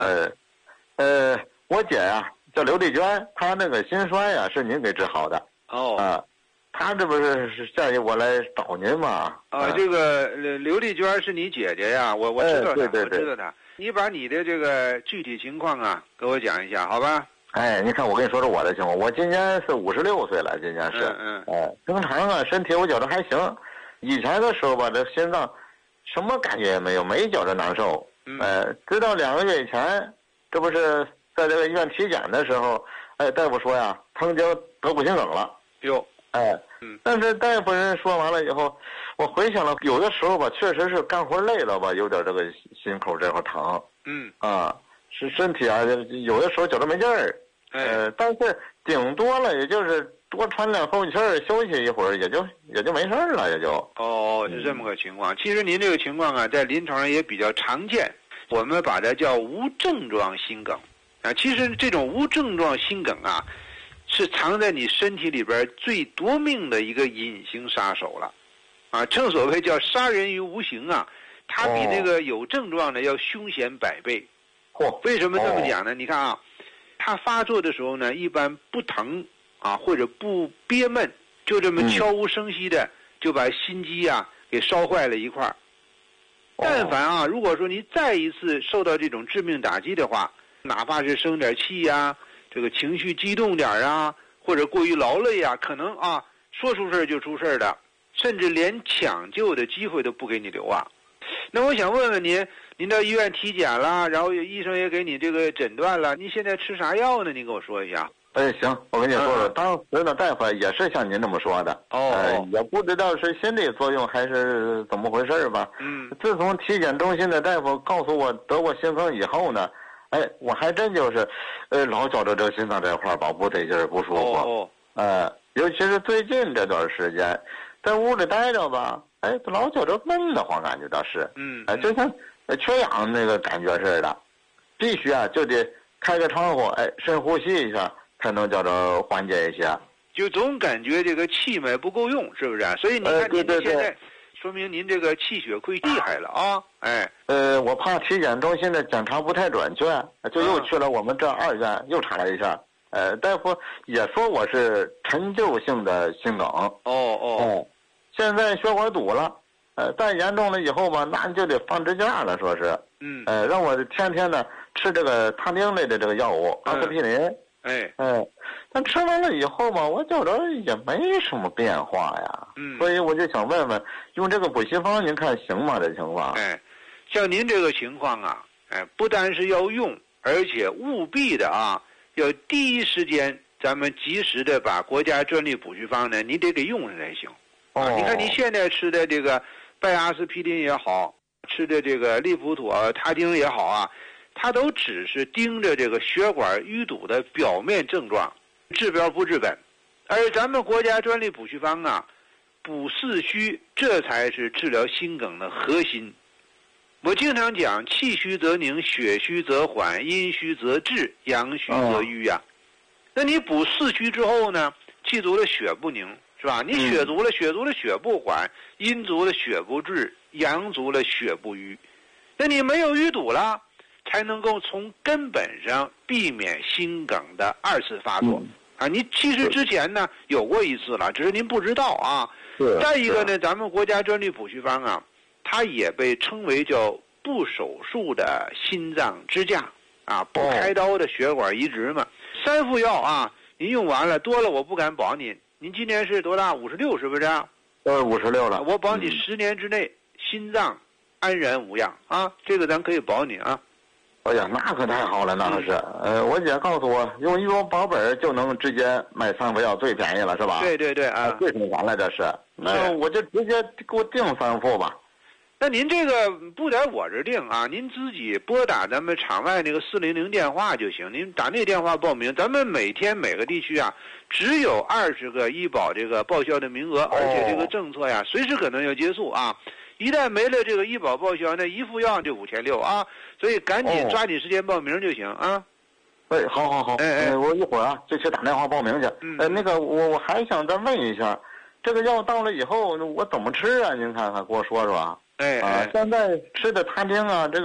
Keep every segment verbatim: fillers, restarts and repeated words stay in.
呃，呃，我姐呀、啊、叫刘丽娟，她那个心衰呀、啊、是您给治好的。 哦。 啊，她这不是是建议我来找您吗？ 啊，这个刘丽娟是你姐姐呀，我我知道她， 对对对， 我知道她。你把你的这个具体情况啊，给我讲一下，好吧？ 哎，你看，我跟你说说我的情况。我今年是五十六岁了，今年是， 嗯嗯， 哎，正常啊，身体我觉得还行。以前的时候吧，这心脏什么感觉也没有，没觉着难受。 嗯， 呃，直到两个月以前，这不是在这个医院体检的时候，哎，大夫说呀，曾经得过心梗了。 哟， 哎， 嗯， 但是大夫人说完了以后，我回想了，有的时候吧，确实是干活累了吧，有点这个心口这块疼。 嗯， 啊，是身体啊，有的时候觉得没劲儿。呃，但是顶多了，也就是多喘两口气儿，休息一会儿，也就也就没事儿了，也就。 哦，是这么个情况。其实您这个情况啊，在临床上也比较常见，我们把它叫无症状心梗啊。其实这种无症状心梗啊，是藏在你身体里边最夺命的一个隐形杀手了，啊，正所谓叫杀人于无形啊，它比那个有症状的要凶险百倍。 嚯！ 为什么这么讲呢？你看啊。它发作的时候呢，一般不疼啊，或者不憋闷，就这么悄无声息的就把心肌啊给烧坏了一块儿。但凡啊，如果说你再一次受到这种致命打击的话，哪怕是生点气呀，这个情绪激动点啊，或者过于劳累啊，可能啊说出事儿就出事儿的，甚至连抢救的机会都不给你留啊。那我想问问您，您到医院体检了，然后医生也给你这个诊断了，您现在吃啥药呢？您给我说一下。 哎，行，我跟你说说，嗯、当时的大夫也是像您这么说的。 哦、 呃，也不知道是心理作用还是怎么回事吧。 嗯。 自从体检中心的大夫告诉我得过心梗以后呢，哎，我还真就是，呃，老觉着这个心脏这块吧不得劲儿，不舒服。 哦。 呃，尤其是最近这段时间，在屋里待着吧。哎，老觉着闷得慌，感觉到是， 嗯， 哎，就像缺氧那个感觉似的，必须啊就得开个窗户，哎，深呼吸一下，才能叫着缓解一些。 就总感觉这个气脉不够用，是不是？所以你看您现在，说明您这个气血亏厉害了啊！哎， 呃，我怕体检中心的检查不太准确，就又去了我们这二院，又查了一下，呃，大夫也说我是陈旧性的心梗。哦哦。 嗯现在血管堵了，呃，再严重了以后吧，那就得放支架了，说是， 嗯， 呃，让我天天的吃这个他汀类的这个药物，阿司匹林， 哎， 哎，但吃完了以后吧，我觉着也没什么变化呀， 嗯， 所以我就想问问，用这个补习方您看行吗？这情况？ 哎，像您这个情况啊，哎，不单是要用，而且务必的啊，要第一时间咱们及时的把国家专利补习方呢，你得给用上才行。啊，你看你现在吃的这个拜阿司匹林也好，吃的这个利普妥他汀也好啊，它都只是盯着这个血管淤堵的表面症状，治标不治本。而咱们国家专利补虚方啊，补四虚，这才是治疗心梗的核心。我经常讲，气虚则凝，血虚则缓，阴虚则滞，阳虚则瘀呀、啊。那你补四虚之后呢，气足了血不凝。是吧？你血足了，血足了血不缓，阴足了血不滞，阳足了血不瘀。那你没有淤堵了，才能够从根本上避免心梗的二次发作。啊，你其实之前呢有过一次了，只是您不知道啊。再一个呢，咱们国家专利补虚方啊，它也被称为叫不手术的心脏支架啊，不开刀的血管移植嘛。三副药啊，您用完了多了，我不敢保您。您今年是多大？五十六是不是？ 呃，五十六了。 我保你十年之内、嗯、心脏安然无恙啊！这个咱可以保你啊。 哎呀，那可太好了，那可是。嗯、呃，我姐告诉我，用医保保本就能直接买三副药，最便宜了，是吧？ 对对对啊， 最省钱了，这是。那我就直接给我订三副吧。 那您这个不在我这定啊，您自己拨打咱们场外那个四零零电话就行。您打那个电话报名，咱们每天每个地区啊，只有二十个医保这个报销的名额，而且这个政策呀，随时可能要结束啊。一旦没了这个医保报销，那一副药就五千六啊。所以赶紧抓紧时间报名就行啊。 哎，好好好， 哎哎， 我一会儿啊就去打电话报名去。 嗯， 呃，那个我我还想再问一下，这个药到了以后我怎么吃啊？您看看给我说说啊。 哎， 啊，现在吃的他汀啊，这个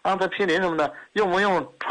阿司匹林什么的，用不用